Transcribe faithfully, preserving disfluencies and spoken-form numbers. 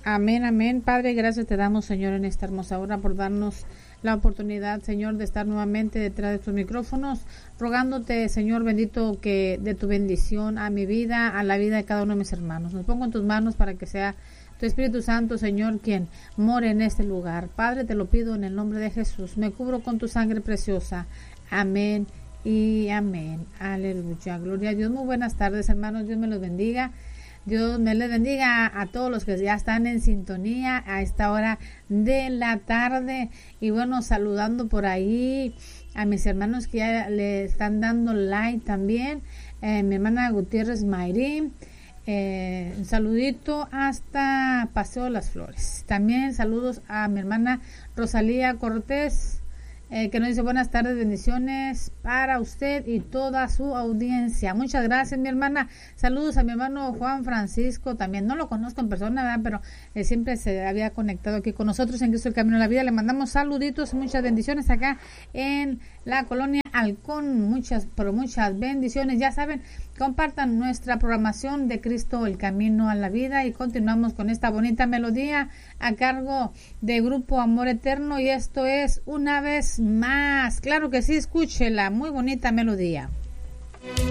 Amén, amén. Padre, gracias te damos, Señor, en esta hermosa hora por darnos la oportunidad, Señor, de estar nuevamente detrás de tus micrófonos, rogándote, Señor bendito, que de tu bendición a mi vida, a la vida de cada uno de mis hermanos. Nos pongo en tus manos para que sea tu Espíritu Santo, Señor, quien more en este lugar. Padre, te lo pido en el nombre de Jesús. Me cubro con tu sangre preciosa. Amén y amén. Aleluya. Gloria a Dios. Muy buenas tardes, hermanos. Dios me los bendiga. Dios me les bendiga a todos los que ya están en sintonía a esta hora de la tarde. Y bueno, saludando por ahí a mis hermanos que ya le están dando like también. Eh, mi hermana Gutiérrez Mayrín. Eh, un saludito hasta Paseo de las Flores. También saludos a mi hermana Rosalía Cortés. Eh, que nos dice buenas tardes, bendiciones para usted y toda su audiencia. Muchas gracias, mi hermana. Saludos a mi hermano Juan Francisco, también no lo conozco en persona, ¿verdad? Pero eh, siempre se había conectado aquí con nosotros en Cristo el Camino de la Vida. Le mandamos saluditos, muchas bendiciones acá en la colonia Halcón. Muchas, pero muchas bendiciones. Ya saben, compartan nuestra programación de Cristo el Camino a la Vida y continuamos con esta bonita melodía a cargo de Grupo Amor Eterno, y esto es Una Vez Más. Claro que sí, escúchela, muy bonita melodía.